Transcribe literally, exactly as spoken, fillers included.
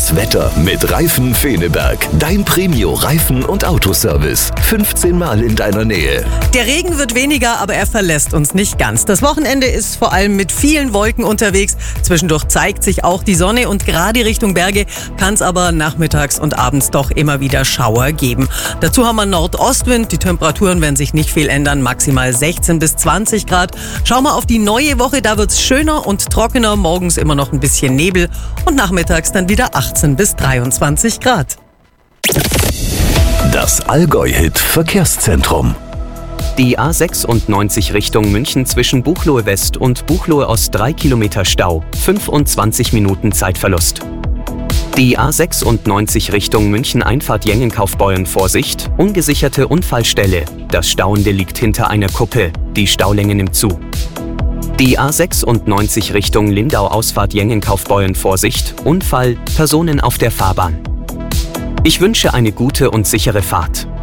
Das Wetter mit Reifen Feneberg. Dein Premio Reifen- und Autoservice. fünfzehn Mal in deiner Nähe. Der Regen wird weniger, aber er verlässt uns nicht ganz. Das Wochenende ist vor allem mit vielen Wolken unterwegs. Zwischendurch zeigt sich auch die Sonne und gerade Richtung Berge kann es aber nachmittags und abends doch immer wieder Schauer geben. Dazu haben wir Nordostwind. Die Temperaturen werden sich nicht viel ändern. Maximal sechzehn bis zwanzig Grad. Schauen wir auf die neue Woche. Da wird es schöner und trockener. Morgens immer noch ein bisschen Nebel und nachmittags dann wieder achtzehn bis dreiundzwanzig Grad. Das Allgäu-Hit Verkehrszentrum. Die A sechsundneunzig Richtung München zwischen Buchloe West und Buchloe Ost drei Kilometer Stau, fünfundzwanzig Minuten Zeitverlust. Die A sechsundneunzig Richtung München Einfahrt Jengenkaufbeuren Vorsicht, ungesicherte Unfallstelle. Das Stauende liegt hinter einer Kuppe, die Staulänge nimmt zu. Die A sechsundneunzig Richtung Lindau Ausfahrt Jengenkaufbeuren Vorsicht, Unfall, Personen auf der Fahrbahn. Ich wünsche eine gute und sichere Fahrt.